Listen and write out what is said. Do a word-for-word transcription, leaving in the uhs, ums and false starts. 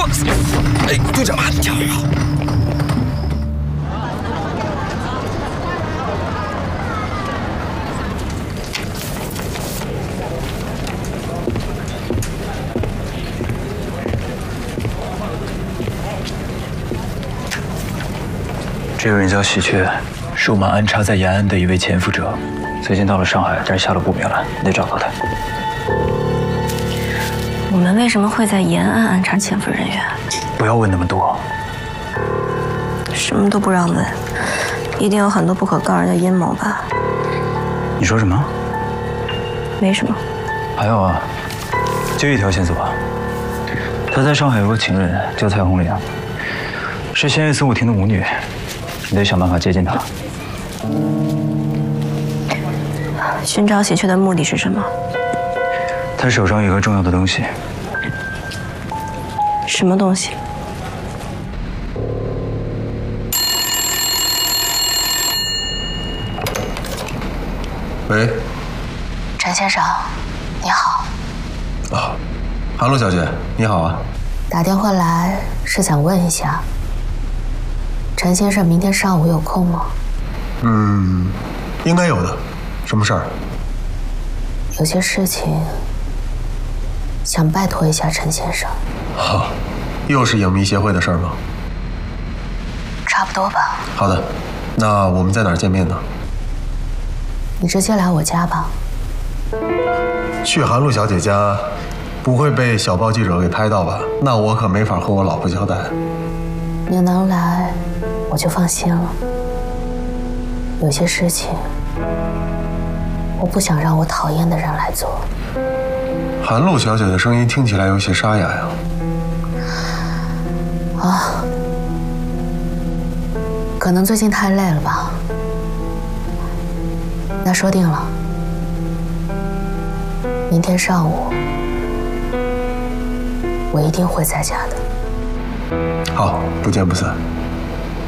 哎，队长，加油！ 这个人叫喜鹊，是我们安插在延安的一位潜伏者，最近到了上海，但是下落不明了，你得找到他。 我们为什么会在延安安插潜伏人员？ 不要问那么多。 什么都不让问，一定有很多不可告人的阴谋吧？ 你说什么？ 没什么。 还有啊，就一条线索啊，他在上海有个情人叫蔡红玲，是仙乐四舞厅的舞女。 你得想办法接近他。 寻找喜鹊的目的是什么？ 他手上有个重要的东西。 什么东西？ 喂， 陈先生，你好。 啊，韩露小姐，你好啊。 打电话来是想问一下。 陈先生，明天上午有空吗？ 嗯，应该有的。什么事儿？ 有些事情想拜托一下陈先生。 好，又是影迷协会的事儿吗？ 差不多吧。 好的，那我们在哪儿见面呢？ 你直接来我家吧。 去韩露小姐家，不会被小报记者给拍到吧？那我可没法和我老婆交代。 你能来。 我就放心了。有些事情，我不想让我讨厌的人来做。 韩露小姐的声音听起来有些沙哑呀。 啊，可能最近太累了吧。那说定了，明天上午我一定会在家的。 好，不见不散。